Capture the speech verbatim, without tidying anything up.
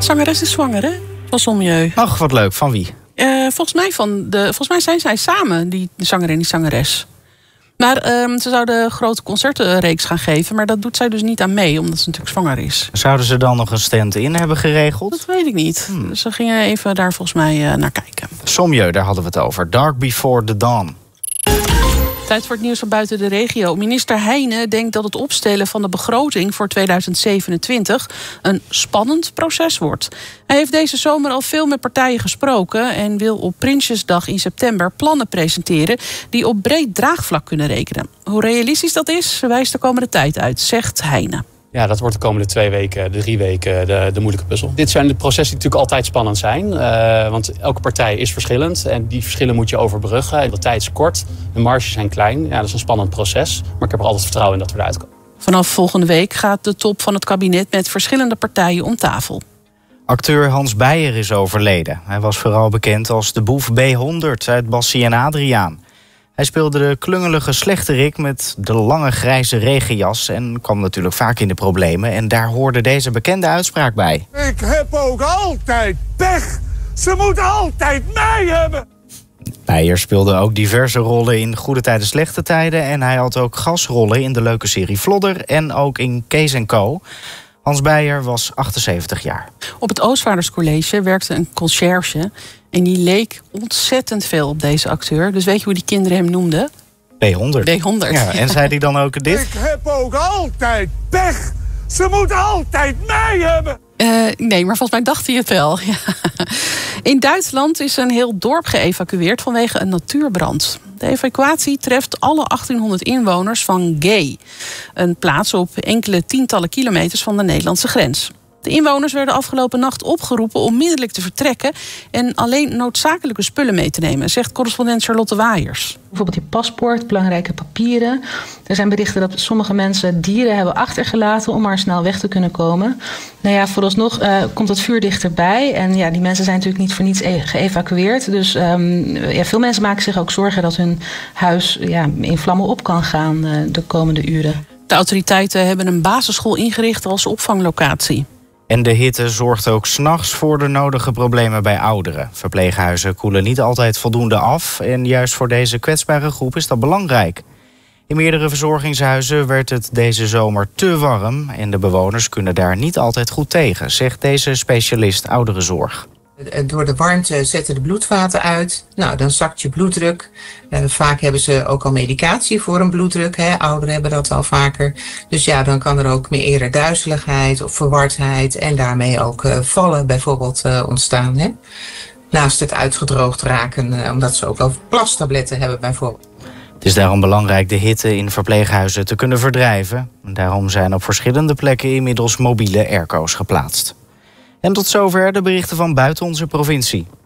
zangeres is zwanger, hè? Van Sommieu. Ach, wat leuk. Van wie? Uh, volgens mij van de, volgens mij zijn zij samen, die zanger en die zangeres. Maar um, ze zouden een grote concertenreeks gaan geven, maar dat doet zij dus niet aan mee, omdat ze natuurlijk zwanger is. Zouden ze dan nog een stand-in hebben geregeld? Dat weet ik niet. Hmm. Ze gingen even daar volgens mij uh, naar kijken. Sommieu, daar hadden we het over. Dark Before the Dawn. Tijd voor het nieuws van buiten de regio. Minister Heijnen denkt dat het opstellen van de begroting voor tweeduizend zevenentwintig een spannend proces wordt. Hij heeft deze zomer al veel met partijen gesproken en wil op Prinsjesdag in september plannen presenteren die op breed draagvlak kunnen rekenen. Hoe realistisch dat is, wijst de komende tijd uit, zegt Heijnen. Ja, dat wordt de komende twee weken, de drie weken, de, de moeilijke puzzel. Dit zijn de processen die natuurlijk altijd spannend zijn. Uh, want elke partij is verschillend en die verschillen moet je overbruggen. De tijd is kort, de marges zijn klein. Ja, dat is een spannend proces, maar ik heb er altijd vertrouwen in dat we eruit komen. Vanaf volgende week gaat de top van het kabinet met verschillende partijen om tafel. Acteur Hans Beyer is overleden. Hij was vooral bekend als de boef B honderd uit Bassie en Adriaan. Hij speelde de klungelige slechterik met de lange grijze regenjas en kwam natuurlijk vaak in de problemen. En daar hoorde deze bekende uitspraak bij. Ik heb ook altijd pech. Ze moeten altijd mij hebben. Beyer speelde ook diverse rollen in Goede Tijden, Slechte Tijden. En hij had ook gastrollen in de leuke serie Vlodder en ook in Kees en Co. Hans Beyer was achtenzeventig jaar. Op het Oostvaarderscollege werkte een conciërge en die leek ontzettend veel op deze acteur. Dus weet je hoe die kinderen hem noemden? B honderd. B honderd. Ja, en zei hij dan ook dit? Ik heb ook altijd pech. Ze moeten altijd mij hebben. Uh, nee, maar volgens mij dacht hij het wel. Ja. In Duitsland is een heel dorp geëvacueerd vanwege een natuurbrand. De evacuatie treft alle achttienhonderd inwoners van Gay. Een plaats op enkele tientallen kilometers van de Nederlandse grens. De inwoners werden afgelopen nacht opgeroepen onmiddellijk te vertrekken en alleen noodzakelijke spullen mee te nemen, zegt correspondent Charlotte Waaiers. Bijvoorbeeld je paspoort, belangrijke papieren. Er zijn berichten dat sommige mensen dieren hebben achtergelaten om maar snel weg te kunnen komen. Nou ja, vooralsnog uh, komt het vuur dichterbij. En ja, die mensen zijn natuurlijk niet voor niets e- geëvacueerd. Dus um, ja, veel mensen maken zich ook zorgen dat hun huis ja, in vlammen op kan gaan uh, de komende uren. De autoriteiten hebben een basisschool ingericht als opvanglocatie. En de hitte zorgt ook 's nachts voor de nodige problemen bij ouderen. Verpleeghuizen koelen niet altijd voldoende af en juist voor deze kwetsbare groep is dat belangrijk. In meerdere verzorgingshuizen werd het deze zomer te warm en de bewoners kunnen daar niet altijd goed tegen, zegt deze specialist ouderenzorg. Door de warmte zetten de bloedvaten uit. Nou, dan zakt je bloeddruk. Uh, vaak hebben ze ook al medicatie voor een bloeddruk. Hè? Ouderen hebben dat al vaker. Dus ja, dan kan er ook meer eerder duizeligheid of verwardheid en daarmee ook uh, vallen bijvoorbeeld uh, ontstaan. Hè? Naast het uitgedroogd raken, uh, omdat ze ook al plastabletten hebben bijvoorbeeld. Het is daarom belangrijk de hitte in verpleeghuizen te kunnen verdrijven. Daarom zijn op verschillende plekken inmiddels mobiele airco's geplaatst. En tot zover de berichten van buiten onze provincie.